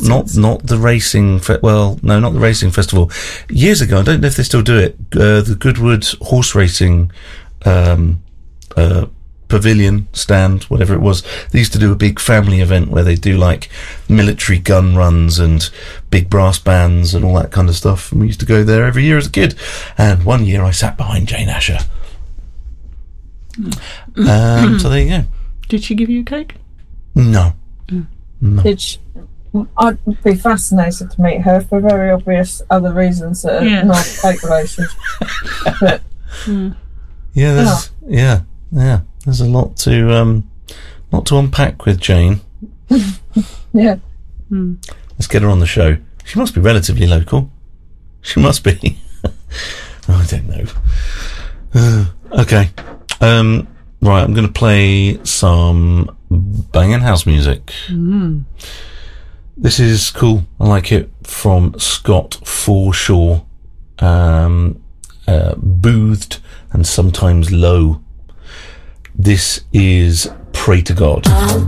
not the racing. Well, no, not the racing festival. Years ago, I don't know if they still do it. The Goodwood horse racing pavilion stand, whatever it was. They used to do a big family event where they do like military gun runs and big brass bands and all that kind of stuff. And we used to go there every year as a kid. And one year I sat behind Jane Asher. So there you go. Did she give you a cake? No. No. Did she? I'd be fascinated to meet her for very obvious other reasons that are not cake related. But, there's a lot to unpack with Jane. Yeah. Let's get her on the show. She must be relatively local. She must be. I don't know. Okay. Right, I'm going to play some banging house music. This is cool. I like it, from Scott Forshaw. Boothed and sometimes low. This is Pray to God.